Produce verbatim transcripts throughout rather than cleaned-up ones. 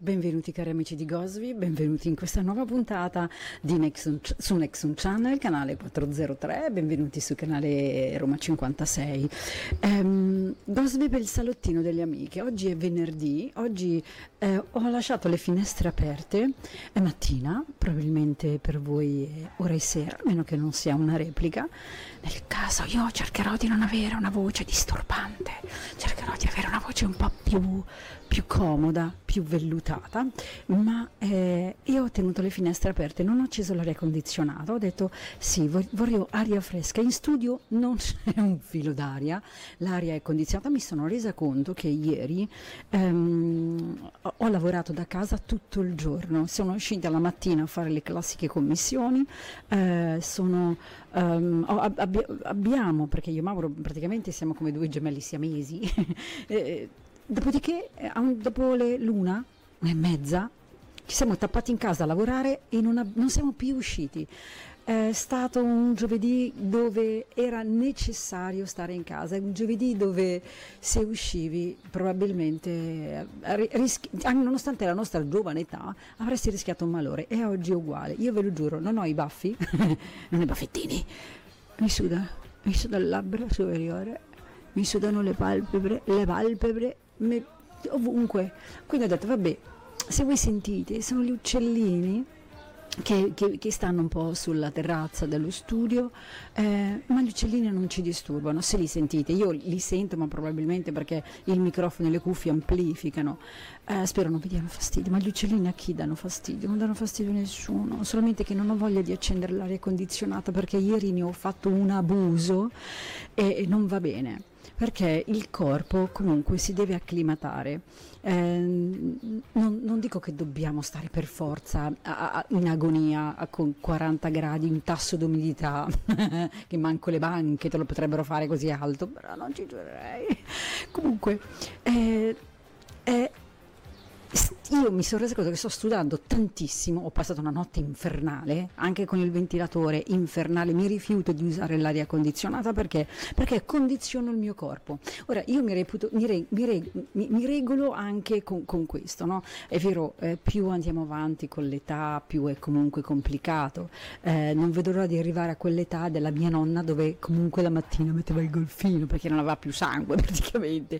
Benvenuti cari amici di Gosvi, benvenuti in questa nuova puntata di Nexon, su Nexon Channel, canale quattrocentotre, benvenuti sul canale Roma cinquantasei. Um, Gosvi per il salottino delle amiche. Oggi è venerdì, oggi eh, ho lasciato le finestre aperte, è mattina, probabilmente per voi è ora e sera, a meno che non sia una replica. Nel caso io cercherò di non avere una voce disturbante, cercherò di avere una voce un po' più, più comoda, più vellutata, ma eh, io ho tenuto le finestre aperte, non ho acceso l'aria condizionata, ho detto sì, vorrei aria fresca, in studio non c'è un filo d'aria, l'aria è condizionata, mi sono resa conto che ieri ehm, ho lavorato da casa tutto il giorno, sono uscita la mattina a fare le classiche commissioni, eh, sono, um, ab- abbiamo, perché io e Mauro praticamente siamo come due gemelli siamesi, eh, dopodiché dopo le l'una, una e mezza, ci siamo tappati in casa a lavorare e non, ab- non siamo più usciti. È stato un giovedì dove era necessario stare in casa, è un giovedì dove se uscivi probabilmente, rischi- nonostante la nostra giovane età, avresti rischiato un malore, e oggi è uguale. Io ve lo giuro, non ho i baffi, non ho i baffettini, mi suda, mi suda il labbro superiore, mi sudano le palpebre, le palpebre, mi, ovunque. Quindi ho detto, vabbè, se voi sentite, sono gli uccellini che, che, che stanno un po' sulla terrazza dello studio, eh, ma gli uccellini non ci disturbano, se li sentite, io li sento, ma probabilmente perché il microfono e le cuffie amplificano, eh, spero non vi diano fastidio, ma gli uccellini a chi danno fastidio? Non danno fastidio a nessuno, solamente che non ho voglia di accendere l'aria condizionata perché ieri ne ho fatto un abuso e, e non va bene, perché il corpo comunque si deve acclimatare. Eh, non, non dico che dobbiamo stare per forza a, a, in agonia a, con quaranta gradi, un tasso d'umidità che manco le banche te lo potrebbero fare così alto, però non ci giurerei. Comunque eh, eh, io mi sono resa conto che sto studiando tantissimo, ho passato una notte infernale, anche con il ventilatore infernale, mi rifiuto di usare l'aria condizionata perché, perché condiziono il mio corpo. Ora io mi, reputo, mi, re, mi, re, mi, mi regolo anche con, con questo, no? È vero, eh, più andiamo avanti con l'età, più è comunque complicato, eh, non vedo l'ora di arrivare a quell'età della mia nonna dove comunque la mattina metteva il golfino perché non aveva più sangue praticamente.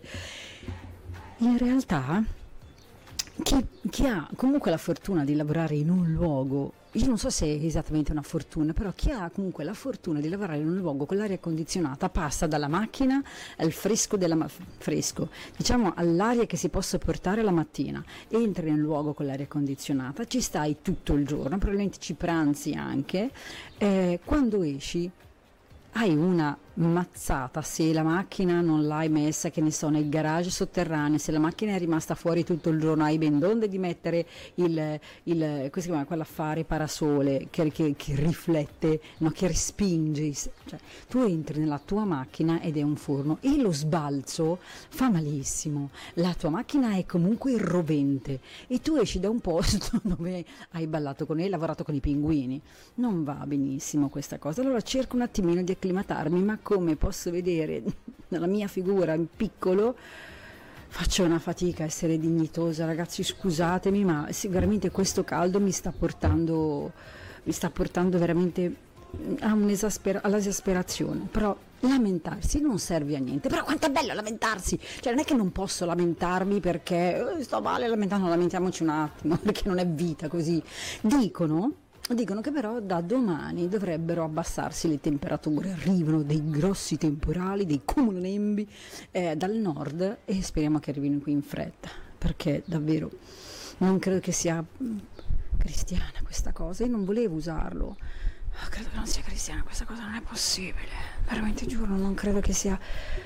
In realtà Chi, chi ha comunque la fortuna di lavorare in un luogo, io non so se è esattamente una fortuna, però chi ha comunque la fortuna di lavorare in un luogo con l'aria condizionata passa dalla macchina al fresco della ma- fresco, diciamo all'aria che si può sopportare la mattina, entri in un luogo con l'aria condizionata, ci stai tutto il giorno, probabilmente ci pranzi anche, eh, quando esci hai una mazzata se la macchina non l'hai messa, che ne so, nel garage sotterraneo, se la macchina è rimasta fuori tutto il giorno, hai ben donde di mettere il, il come si chiama, quell'affare parasole che, che, che riflette, no, che respinge, cioè, tu entri nella tua macchina ed è un forno e lo sbalzo fa malissimo, la tua macchina è comunque rovente e tu esci da un posto dove hai ballato con hai lavorato con i pinguini, non va benissimo questa cosa. Allora cerco un attimino di acclimatarmi, ma come posso vedere nella mia figura in piccolo faccio una fatica a essere dignitosa, ragazzi, scusatemi, ma sicuramente questo caldo mi sta portando mi sta portando veramente a un'esasper- all'esasperazione. Però lamentarsi non serve a niente, però quanto è bello lamentarsi, cioè non è che non posso lamentarmi perché eh, sto male lamentando, lamentiamoci un attimo perché non è vita così. Dicono Dicono che però da domani dovrebbero abbassarsi le temperature, arrivano dei grossi temporali, dei cumulonembi eh, dal nord e speriamo che arrivino qui in fretta, perché davvero non credo che sia cristiana questa cosa, io non volevo usarlo, oh, credo che non sia cristiana questa cosa, non è possibile, veramente giuro, non credo che sia,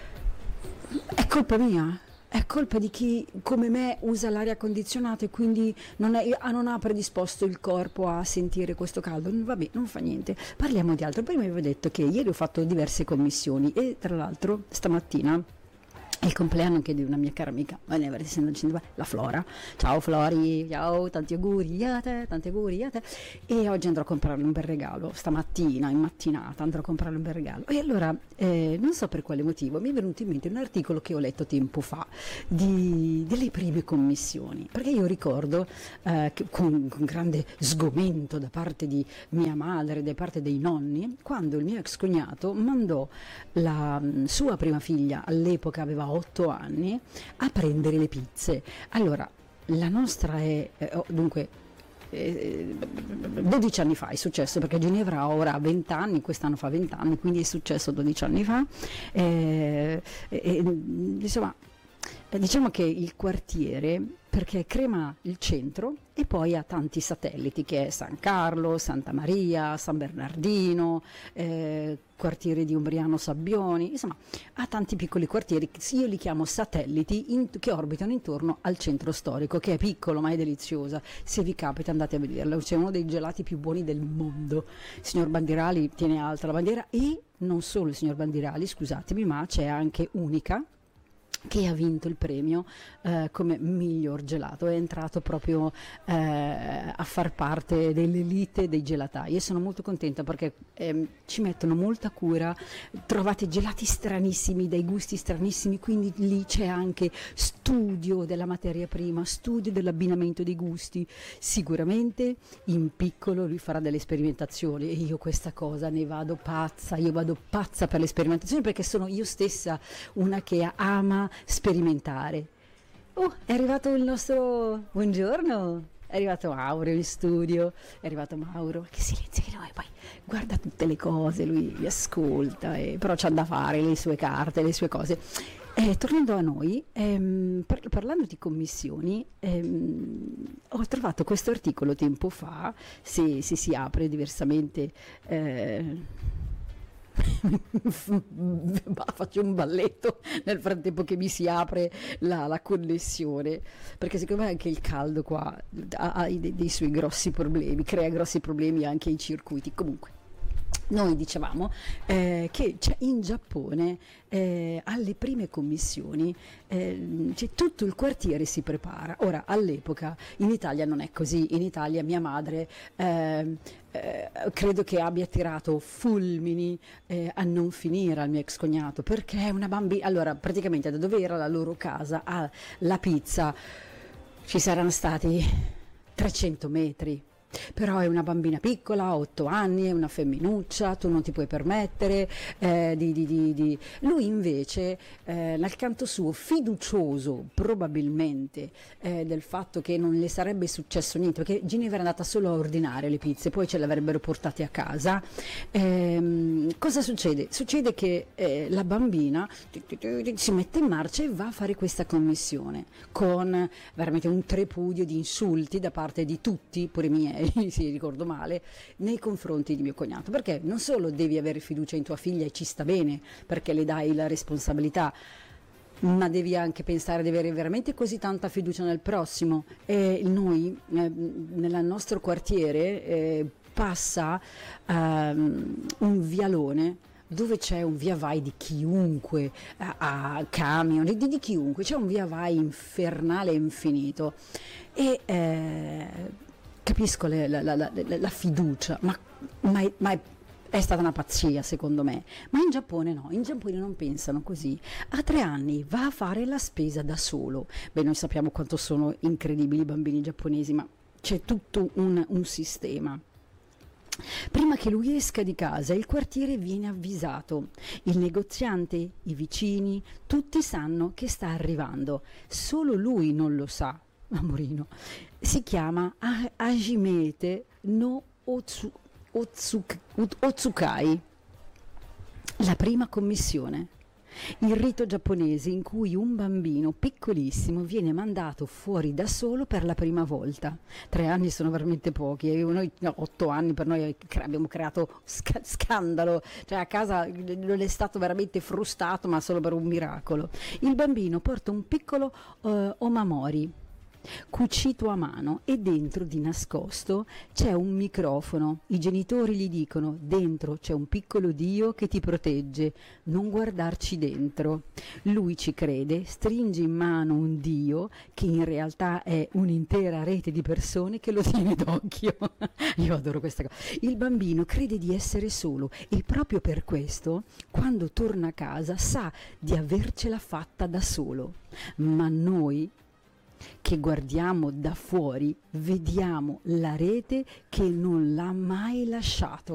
è colpa mia. È colpa di chi come me usa l'aria condizionata e quindi non, è, non ha predisposto il corpo a sentire questo caldo. Vabbè, non fa niente. Parliamo di altro. Prima vi avevo detto che ieri ho fatto diverse commissioni e tra l'altro stamattina È il compleanno anche di una mia cara amica, la Flora. Ciao Flori, ciao, tanti auguri a te, tanti auguri a te. E oggi andrò a comprarle un bel regalo, stamattina, in mattinata, andrò a comprarle un bel regalo. E allora, eh, non so per quale motivo, mi è venuto in mente un articolo che ho letto tempo fa, di, delle prime commissioni. Perché io ricordo, eh, che con, con grande sgomento da parte di mia madre, da parte dei nonni, quando il mio ex cognato mandò la mh, sua prima figlia, all'epoca aveva otto anni, a prendere le pizze. Allora, la nostra è, eh, oh, dunque, eh, dodici anni fa è successo, perché Ginevra ora ha venti anni, quest'anno fa venti anni, quindi è successo dodici anni fa. Eh, eh, insomma, eh, diciamo che il quartiere, perché Crema il centro e poi ha tanti satelliti, che è San Carlo, Santa Maria, San Bernardino, eh, quartiere di Umbriano Sabbioni, insomma ha tanti piccoli quartieri, io li chiamo satelliti, in, che orbitano intorno al centro storico, che è piccolo ma è deliziosa. Se vi capita andate a vederlo, c'è uno dei gelati più buoni del mondo. Il signor Bandirali tiene alta la bandiera, e non solo il signor Bandirali, scusatemi, ma c'è anche Unica, che ha vinto il premio eh, come miglior gelato, è entrato proprio eh, a far parte dell'elite dei gelatai, e sono molto contenta perché eh, ci mettono molta cura, trovate gelati stranissimi, dai gusti stranissimi, quindi lì c'è anche studio della materia prima, studio dell'abbinamento dei gusti. Sicuramente in piccolo lui farà delle sperimentazioni, e io questa cosa ne vado pazza, io vado pazza per le sperimentazioni, perché sono io stessa una che ama sperimentare. Oh, è arrivato il nostro buongiorno, è arrivato Mauro in studio, è arrivato Mauro, che silenzio che noi, poi guarda tutte le cose, lui li ascolta, e, però c'ha da fare le sue carte, le sue cose. Eh, tornando a noi, ehm, par- parlando di commissioni, ehm, ho trovato questo articolo tempo fa, se, se si apre diversamente, eh, faccio un balletto nel frattempo che mi si apre la, la connessione, perché secondo me anche il caldo qua ha, ha dei, dei suoi grossi problemi, crea grossi problemi anche ai circuiti. Comunque, noi dicevamo eh, che c'è in Giappone eh, alle prime commissioni eh, c'è tutto il quartiere si prepara. Ora, all'epoca in Italia non è così. In Italia mia madre eh, eh, credo che abbia tirato fulmini eh, a non finire al mio ex cognato, perché è una bambina. Allora, praticamente da dove era la loro casa alla pizza ci saranno stati trecento metri. Però è una bambina piccola, ha otto anni, è una femminuccia, tu non ti puoi permettere eh, di, di, di, di... Lui invece eh, dal canto suo, fiducioso probabilmente eh, del fatto che non le sarebbe successo niente, perché Ginevra è andata solo a ordinare le pizze, poi ce le avrebbero portate a casa. Ehm, cosa succede? Succede che eh, la bambina si mette in marcia e va a fare questa commissione con veramente un tripudio di insulti da parte di tutti, pure miei, se ricordo male, nei confronti di mio cognato, perché non solo devi avere fiducia in tua figlia, e ci sta bene perché le dai la responsabilità, ma devi anche pensare di avere veramente così tanta fiducia nel prossimo. E noi eh, nel nostro quartiere eh, passa um, un vialone dove c'è un via vai di chiunque, a, a camion, di, di chiunque, c'è un via vai infernale e infinito, e eh, capisco le, la, la, la, la fiducia, ma, ma, è, ma è, è stata una pazzia secondo me. Ma in Giappone no, in Giappone non pensano così. A tre anni va a fare la spesa da solo. Beh, noi sappiamo quanto sono incredibili i bambini giapponesi, ma c'è tutto un, un sistema. Prima che lui esca di casa, il quartiere viene avvisato. Il negoziante, i vicini, tutti sanno che sta arrivando. Solo lui non lo sa. Amorino. Si chiama Hajimete no Otsu, Otsuk, Otsukai, la prima commissione. Il rito giapponese in cui un bambino piccolissimo viene mandato fuori da solo per la prima volta. Tre anni sono veramente pochi, e noi no, otto anni per noi abbiamo creato sc- scandalo, cioè a casa non è stato veramente frustato, ma solo per un miracolo. Il bambino porta un piccolo uh, omamori, cucito a mano, e dentro di nascosto c'è un microfono. I genitori gli dicono: dentro c'è un piccolo Dio che ti protegge, non guardarci dentro. Lui ci crede, stringe in mano un Dio che in realtà è un'intera rete di persone che lo tiene d'occhio. Io adoro questa cosa. Il bambino crede di essere solo e proprio per questo, quando torna a casa, sa di avercela fatta da solo. Ma noi che guardiamo da fuori vediamo la rete che non l'ha mai lasciato.